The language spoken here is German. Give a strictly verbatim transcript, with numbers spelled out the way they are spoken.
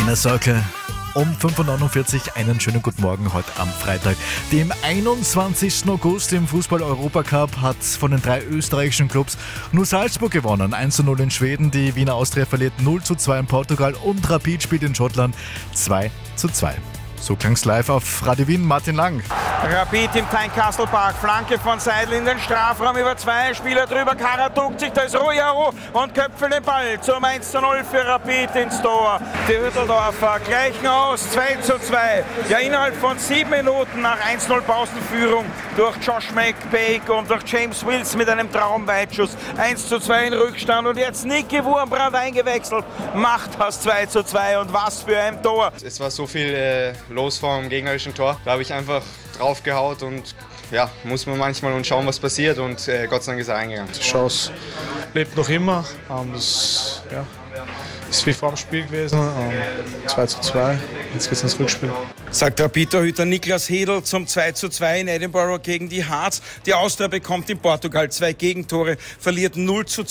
Inner Circle. Um fünf Uhr neunundvierzig einen schönen guten Morgen heute am Freitag, dem einundzwanzigsten August im Fußball-Europacup hat von den drei österreichischen Clubs nur Salzburg gewonnen. eins zu null in Schweden, die Wiener Austria verliert null zu zwei in Portugal und Rapid spielt in Schottland zwei zu zwei. So klang's live auf Radio Wien, Martin Lang. Rapid im Tynecastle Park, Flanke von Seidel in den Strafraum über zwei Spieler drüber. Kara duckt sich, da ist Rojaro und köpfelt den Ball zum eins zu null für Rapid ins Tor. Die Hütteldorfer gleichen aus, zwei zu zwei. Ja, innerhalb von sieben Minuten nach eins zu null Pausenführung durch Josh McBake und durch James Wills mit einem Traumweitschuss. eins zu zwei in Rückstand und jetzt Niki Wurmbrand eingewechselt, macht das zwei zu zwei und was für ein Tor. Es war so viel äh, los vor dem gegnerischen Tor. Da habe ich einfach draufgehaut und ja, muss man manchmal und schauen, was passiert und äh, Gott sei Dank ist er reingegangen. Die Chance lebt noch immer. Ähm, das ja, ist wie vor dem Spiel gewesen. Ähm, zwei zu zwei. Jetzt geht es ins Rückspiel. Sagt Rapid-Torhüter Niklas Hedl zum zwei zu zwei in Edinburgh gegen die Hearts. Die Austria bekommt in Portugal zwei Gegentore, verliert null zu zwei.